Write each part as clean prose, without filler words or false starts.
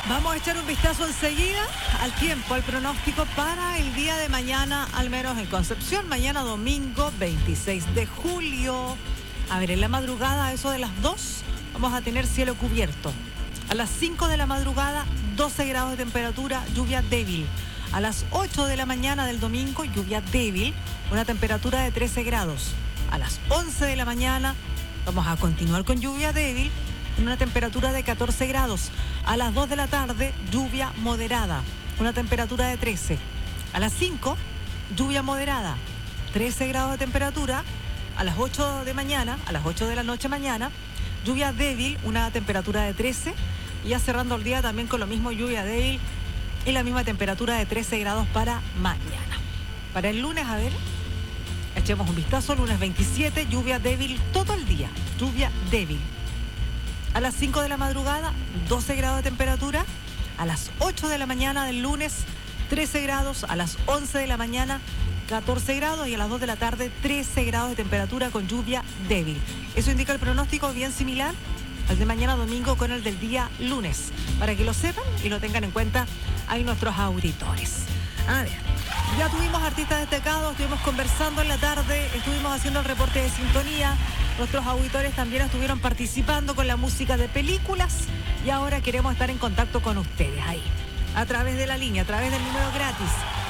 Vamos a echar un vistazo enseguida al tiempo, al pronóstico para el día de mañana, al menos en Concepción. Mañana domingo 26 de julio. A ver, en la madrugada, a eso de las 2, vamos a tener cielo cubierto. A las 5 de la madrugada, 12 grados de temperatura, lluvia débil. A las 8 de la mañana del domingo, lluvia débil, una temperatura de 13 grados. A las 11 de la mañana, vamos a continuar con lluvia débil, en una temperatura de 14 grados. A las 2 de la tarde, lluvia moderada, una temperatura de 13. A las 5, lluvia moderada, 13 grados de temperatura. A las 8 de mañana, a las 8 de la noche mañana, lluvia débil, una temperatura de 13. Y ya cerrando el día también con lo mismo, lluvia débil y la misma temperatura de 13 grados para mañana. Para el lunes, a ver, echemos un vistazo. Lunes 27, lluvia débil todo el día, lluvia débil. A las 5 de la madrugada, 12 grados de temperatura. A las 8 de la mañana del lunes, 13 grados. A las 11 de la mañana, 14 grados. Y a las 2 de la tarde, 13 grados de temperatura con lluvia débil. Eso indica el pronóstico bien similar al de mañana domingo con el del día lunes. Para que lo sepan y lo tengan en cuenta ahí nuestros auditores. A ver, ya tuvimos artistas destacados, estuvimos conversando en la tarde, estuvimos haciendo el reporte de sintonía. Nuestros auditores también estuvieron participando con la música de películas y ahora queremos estar en contacto con ustedes ahí, a través de la línea, a través del número gratis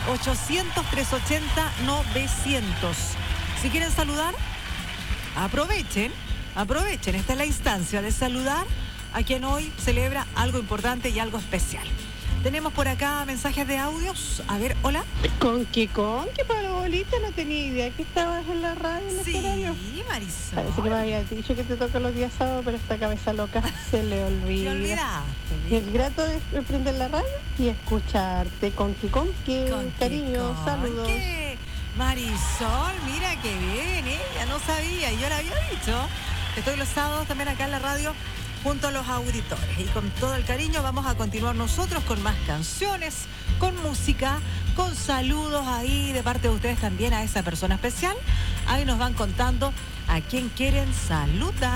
800-380-900. Si quieren saludar, aprovechen, esta es la instancia de saludar a quien hoy celebra algo importante y algo especial. Tenemos por acá mensajes de audios. A ver, hola. Con qué Paolita, no tenía idea que estabas en la radio en este horario. Sí, Marisol. Parece que me habías dicho que te toca los días sábados, pero esta cabeza loca se le olvida. Te olvidaste. Y el grato es prender la radio y escucharte. Con qué cariño, saludos. ¿Qué? Marisol, mira qué bien, ella no sabía, yo la había dicho. Estoy los sábados también acá en la radio junto a los auditores. Y con todo el cariño vamos a continuar nosotros con más canciones, con música, con saludos ahí de parte de ustedes también a esa persona especial. Ahí nos van contando a quién quieren saludar.